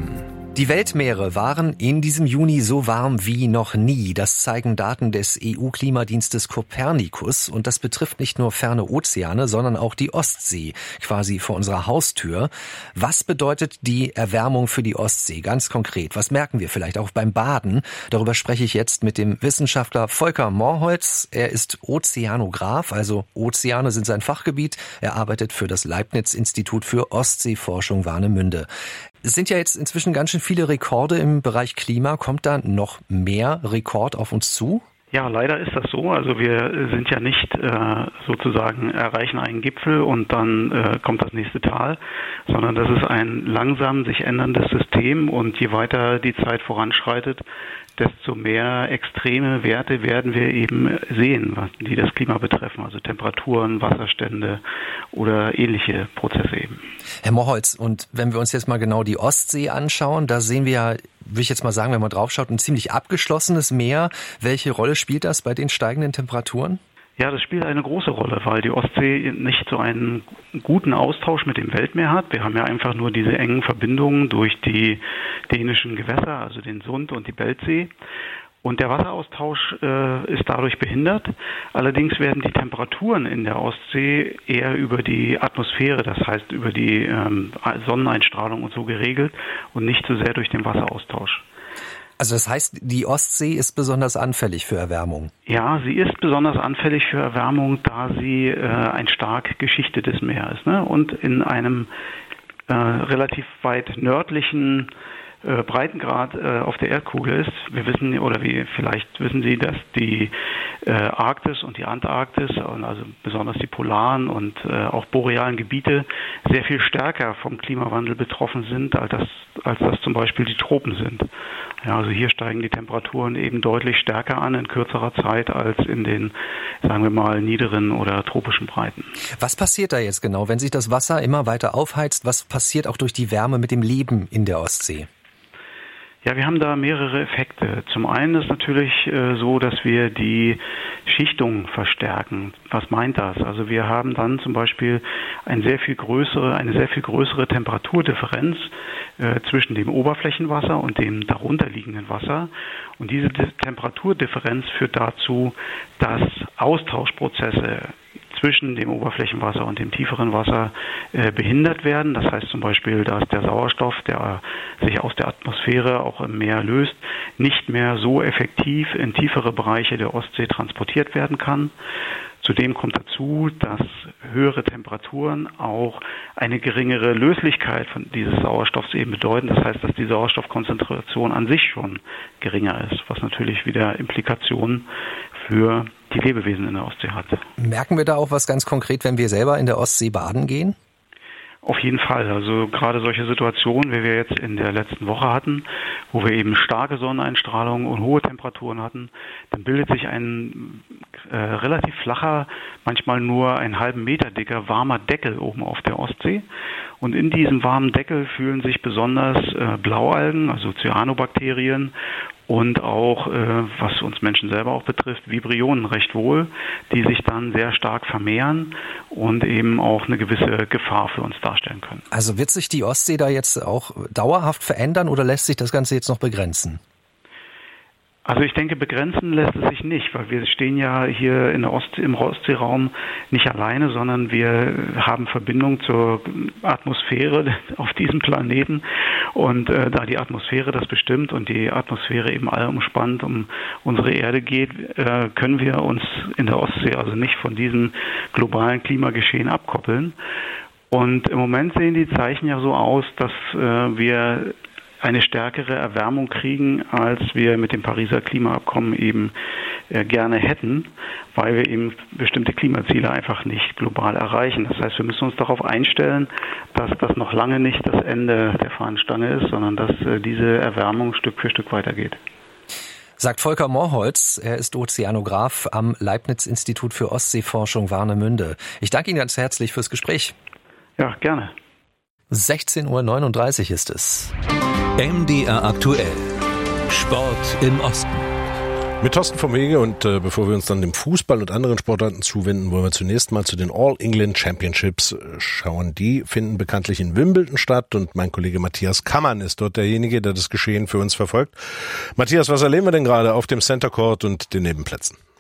Die Weltmeere waren in diesem Juni so warm wie noch nie. Das zeigen Daten des E U-Klimadienstes Copernicus. Und das betrifft nicht nur ferne Ozeane, sondern auch die Ostsee, quasi vor unserer Haustür. Was bedeutet die Erwärmung für die Ostsee ganz konkret? Was merken wir vielleicht auch beim Baden? Darüber spreche ich jetzt mit dem Wissenschaftler Volker Morholz. Er ist Ozeanograf, also Ozeane sind sein Fachgebiet. Er arbeitet für das Leibniz-Institut für Ostseeforschung Warnemünde. Es sind ja jetzt inzwischen ganz schön viele Rekorde im Bereich Klima. Kommt da noch mehr Rekord auf uns zu? Ja, leider ist das so. Also wir sind ja nicht äh, sozusagen erreichen einen Gipfel und dann äh, kommt das nächste Tal, sondern das ist ein langsam sich änderndes System und je weiter die Zeit voranschreitet, desto mehr extreme Werte werden wir eben sehen, die das Klima betreffen, also Temperaturen, Wasserstände oder ähnliche Prozesse eben. Herr Morholz, und wenn wir uns jetzt mal genau die Ostsee anschauen, da sehen wir ja, würde ich jetzt mal sagen, wenn man draufschaut, ein ziemlich abgeschlossenes Meer. Welche Rolle spielt das bei den steigenden Temperaturen? Ja, das spielt eine große Rolle, weil die Ostsee nicht so einen guten Austausch mit dem Weltmeer hat. Wir haben ja einfach nur diese engen Verbindungen durch die dänischen Gewässer, also den Sund und die Beltsee. Und der Wasseraustausch äh, ist dadurch behindert. Allerdings werden die Temperaturen in der Ostsee eher über die Atmosphäre, das heißt über die ähm, Sonneneinstrahlung und so geregelt und nicht so sehr durch den Wasseraustausch. Also das heißt, die Ostsee ist besonders anfällig für Erwärmung? Ja, sie ist besonders anfällig für Erwärmung, da sie äh, ein stark geschichtetes Meer ist, ne? Und in einem äh, relativ weit nördlichen äh, Breitengrad äh, auf der Erdkugel ist. Wir wissen, oder wie vielleicht wissen Sie, dass die äh, Arktis und die Antarktis, also besonders die polaren und äh, auch borealen Gebiete, sehr viel stärker vom Klimawandel betroffen sind, als das, als das zum Beispiel die Tropen sind. Ja, also hier steigen die Temperaturen eben deutlich stärker an in kürzerer Zeit als in den, sagen wir mal, niederen oder tropischen Breiten. Was passiert da jetzt genau, wenn sich das Wasser immer weiter aufheizt? Was passiert auch durch die Wärme mit dem Leben in der Ostsee? Ja, wir haben da mehrere Effekte. Zum einen ist natürlich äh, so, dass wir die Schichtung verstärken. Was meint das? Also wir haben dann zum Beispiel ein sehr viel größere, eine sehr viel größere Temperaturdifferenz äh, zwischen dem Oberflächenwasser und dem darunterliegenden Wasser. Und diese Temperaturdifferenz führt dazu, dass Austauschprozesse zwischen dem Oberflächenwasser und dem tieferen Wasser äh, behindert werden. Das heißt zum Beispiel, dass der Sauerstoff, der sich aus der Atmosphäre auch im Meer löst, nicht mehr so effektiv in tiefere Bereiche der Ostsee transportiert werden kann. Zudem kommt dazu, dass höhere Temperaturen auch eine geringere Löslichkeit von dieses Sauerstoffs eben bedeuten. Das heißt, dass die Sauerstoffkonzentration an sich schon geringer ist, was natürlich wieder Implikationen für die Lebewesen in der Ostsee hat. Merken wir da auch was ganz konkret, wenn wir selber in der Ostsee baden gehen? Auf jeden Fall. Also gerade solche Situationen, wie wir jetzt in der letzten Woche hatten, wo wir eben starke Sonneneinstrahlung und hohe Temperaturen hatten, dann bildet sich ein äh, relativ flacher, manchmal nur einen halben Meter dicker, warmer Deckel oben auf der Ostsee. Und in diesem warmen Deckel fühlen sich besonders äh, Blaualgen, also Cyanobakterien, und auch, äh, was uns Menschen selber auch betrifft, Vibrionen recht wohl, die sich dann sehr stark vermehren und eben auch eine gewisse Gefahr für uns darstellen können. Also wird sich die Ostsee da jetzt auch dauerhaft verändern oder lässt sich das Ganze jetzt noch begrenzen? Also ich denke, begrenzen lässt es sich nicht, weil wir stehen ja hier in der Ostsee, im Ostseeraum nicht alleine, sondern wir haben Verbindung zur Atmosphäre auf diesem Planeten und äh, da die Atmosphäre das bestimmt und die Atmosphäre eben allumspannend um unsere Erde geht, äh, können wir uns in der Ostsee also nicht von diesem globalen Klimageschehen abkoppeln. Und im Moment sehen die Zeichen ja so aus, dass äh, wir eine stärkere Erwärmung kriegen, als wir mit dem Pariser Klimaabkommen eben äh, gerne hätten, weil wir eben bestimmte Klimaziele einfach nicht global erreichen. Das heißt, wir müssen uns darauf einstellen, dass das noch lange nicht das Ende der Fahnenstange ist, sondern dass äh, diese Erwärmung Stück für Stück weitergeht. Sagt Volker Morholz, er ist Ozeanograf am Leibniz-Institut für Ostseeforschung Warnemünde. Ich danke Ihnen ganz herzlich fürs Gespräch. Ja, gerne. sechzehn Uhr neununddreißig ist es. M D R aktuell. Sport im Osten. Mit Thorsten vom Wege und äh, bevor wir uns dann dem Fußball und anderen Sportarten zuwenden, wollen wir zunächst mal zu den All England Championships schauen. Die finden bekanntlich in Wimbledon statt und mein Kollege Matthias Kammann ist dort derjenige, der das Geschehen für uns verfolgt. Matthias, was erleben wir denn gerade auf dem Center Court und den Nebenplätzen?